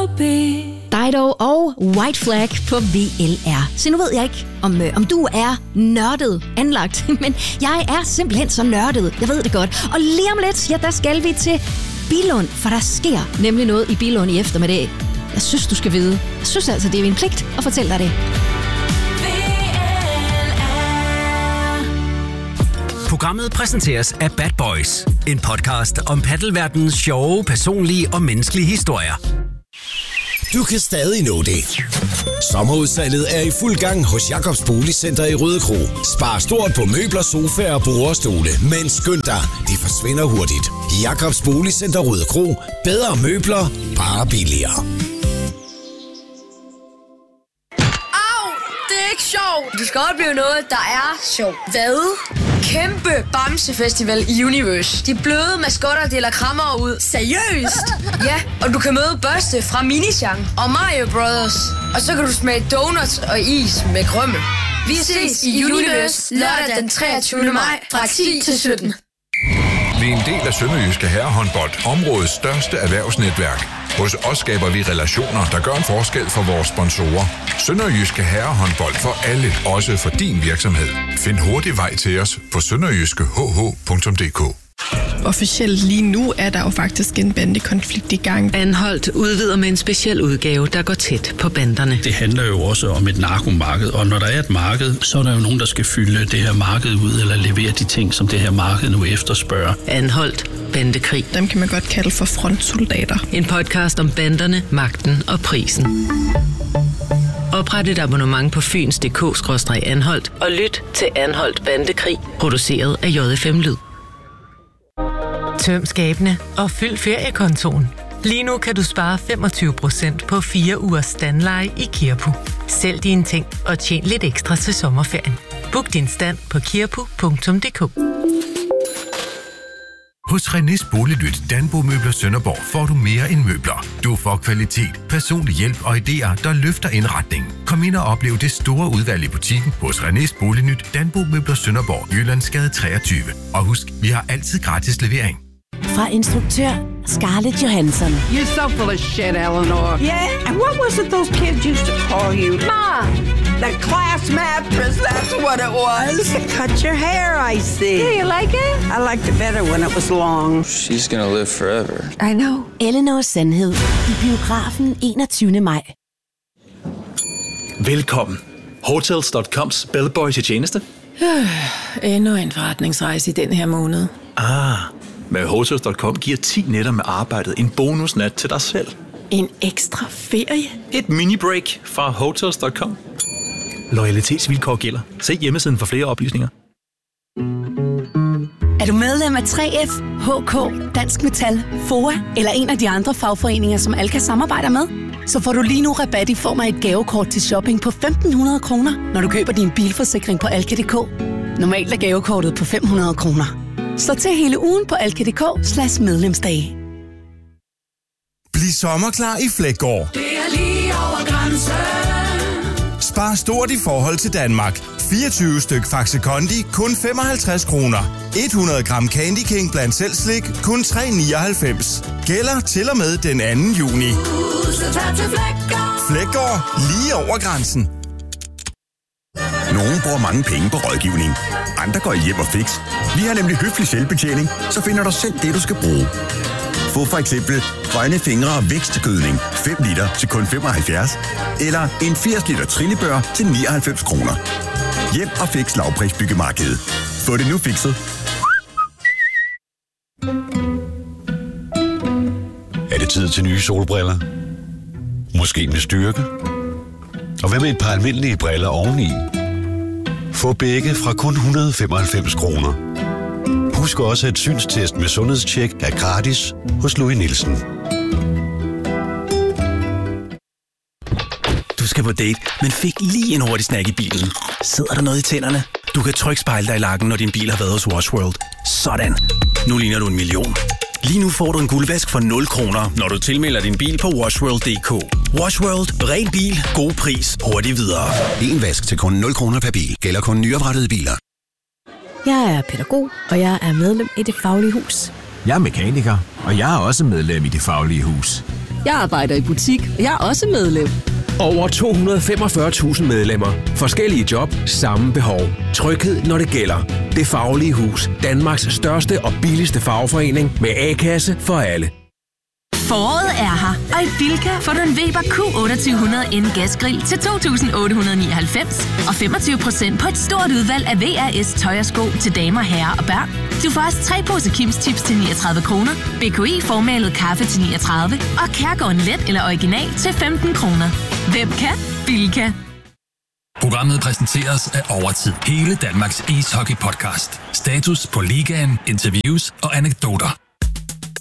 be. Dido og White Flag på VLR. Så nu ved jeg ikke, om du er nørdet anlagt, men jeg er simpelthen så nørdet. Jeg ved det godt. Og lige om lidt, der skal vi til Billund, for der sker nemlig noget i Billund i eftermiddag. Jeg synes, du skal vide. Jeg synes altså, det er min pligt at fortælle dig det. Programmet præsenteres af Bad Boys. En podcast om paddelverdenens sjove, personlige og menneskelige historier. Du kan stadig nå det. Sommerudsalget er i fuld gang hos Jacobs Boligcenter i Rødekro. Spar stort på møbler, sofaer og bordstole, men skynd dig, de forsvinder hurtigt. Jacobs Boligcenter Rødekro. Bedre møbler, bare billigere. Au! Det er ikke sjovt. Du skal opleve noget, der er sjovt. Hvad? Kæmpe bamsefestival i Universe. De bløde maskotter deler krammer ud. Seriøst? Ja, og du kan møde Børste fra Minichang og Mario Brothers. Og så kan du smage donuts og is med krømmel. Vi ses i Universe lørdag den 23. maj fra 10 til 17. Vi er en del af Sønderjyske Herrehåndbold, områdets største erhvervsnetværk. Hos os skaber vi relationer, der gør en forskel for vores sponsorer. Sønderjyske Herrehåndbold for alle, også for din virksomhed. Find hurtig vej til os på sønderjyskehh.dk. Officielt lige nu er der jo faktisk en bandekonflikt i gang. Anholdt udvider med en speciel udgave, der går tæt på banderne. Det handler jo også om et narkomarked, og når der er et marked, så er der jo nogen, der skal fylde det her marked ud, eller levere de ting, som det her marked nu efterspørger. Anholdt bandekrig. Dem kan man godt kalde for frontsoldater. En podcast om banderne, magten og prisen. Opret et abonnement på fyns.dk/anholdt og lyt til Anholdt Bandekrig, produceret af JFM Lyd. Tøm skabene og fyld feriekontoen. Lige nu kan du spare 25% på 4 ugers standleje i Kirpu. Sælg dine ting og tjen lidt ekstra til sommerferien. Book din stand på kirpu.dk. Hos Renés Boliglyt Danbo-møbler Sønderborg får du mere end møbler. Du får kvalitet, personlig hjælp og idéer, der løfter indretningen. Kom ind og oplev det store udvalg i butikken hos Renés Boliglyt Danbo-møbler Sønderborg, Jyllandsgade 23. Og husk, vi har altid gratis levering. Fra instruktør Scarlett Johansson. You're so full of shit, Eleanor. Yeah, and what was it those kids used to call you? Ma! The class mattress, that's what it was. Cut your hair, I see. Yeah, you like it? I liked it better when it was long. She's gonna live forever. I know. Eleanors Sandhed i biografen 21. maj. Velkommen. Hotels.coms bellboy til tjeneste. Endnu en forretningsrejse i den her måned. Med Hotels.com giver 10 nætter med arbejdet en bonusnat til dig selv. En ekstra ferie? Et mini-break fra Hotels.com. Loyalitetsvilkår gælder. Se hjemmesiden for flere oplysninger. Er du medlem af 3F, HK, Dansk Metal, FOA eller en af de andre fagforeninger, som Alka samarbejder med? Så får du lige nu rabat i form af et gavekort til shopping på 1.500 kroner, når du køber din bilforsikring på Alka.dk. Normalt er gavekortet på 500 kroner. Så til hele ugen på alka.dk/medlemsdage. Bliv sommerklar i Fleggaard. Det er lige over grænsen. Spar stort i forhold til Danmark. 24 styk Faxe Kondi, kun 55 kroner. 100 gram Candy King blandt selv slik, kun 3,99. Gælder til og med den 2. juni. Så tag til Fleggaard. Fleggaard, lige over grænsen. Nogle bruger mange penge på rådgivning. Andre går i hjem og fix. Vi har nemlig høflig selvbetjening, så finder du selv det, du skal bruge. Få for eksempel grønne fingre og vækstgødning 5 liter til kun 75. Eller en 80 liter trillebør til 99 kroner. Hjem og fix lavprisbyggemarkedet. Få det nu fikset. Er det tid til nye solbriller? Måske med styrke? Og hvad med et par almindelige briller oveni? Få begge fra kun 195 kroner. Husk også, at synstest med sundhedstjek er gratis hos Louis Nielsen. Du skal på date, men fik lige en hurtig snack i bilen. Sidder der noget i tænderne? Du kan trykspejle dig i lakken, når din bil har været hos Wash World. Sådan. Nu ligner du 1 million. Lige nu får du en guldvask for 0 kroner, når du tilmelder din bil på washworld.dk. Wash World. Ren bil. God pris. Hurtigt videre. En vask til kun 0 kroner per bil. Gælder kun nyoprettede biler. Jeg er pædagog, og jeg er medlem i Det Faglige Hus. Jeg er mekaniker, og jeg er også medlem i Det Faglige Hus. Jeg arbejder i butik, og jeg er også medlem. Over 245.000 medlemmer. Forskellige job, samme behov. Tryghed, når det gælder. Det Faglige Hus. Danmarks største og billigste fagforening med A-kasse for alle. Foråret er her, og i Bilka får du en Weber Q2800N gasgrill til 2.899 og 25% på et stort udvalg af VRS tøj og sko til damer, herrer og børn. Du får også 3 poser Kims Chips til 39 kroner, BKI formalet kaffe til 39 og Kærgården Let eller Original til 15 kroner. Hvem kan? Bilka. Programmet præsenteres af Overtid. Hele Danmarks ishockey-podcast. Status på ligaen, interviews og anekdoter.